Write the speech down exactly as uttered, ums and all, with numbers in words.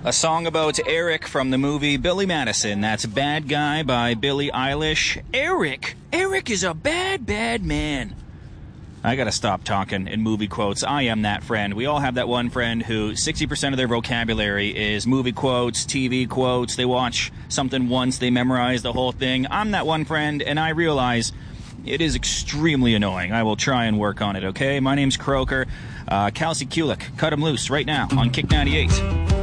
A song about Eric from the movie Billy Madison. That's Bad Guy by Billie Eilish. Eric! Eric is a bad, bad man. I gotta stop talking in movie quotes. I am that friend. We all have that one friend who sixty percent of their vocabulary is movie quotes, T V quotes. They watch something once, they memorize the whole thing. I'm that one friend, and I realize it is extremely annoying. I will try and work on it, okay? My name's Croker. Uh, Kelsey Kulik, cut him loose right now on Kick ninety-eight.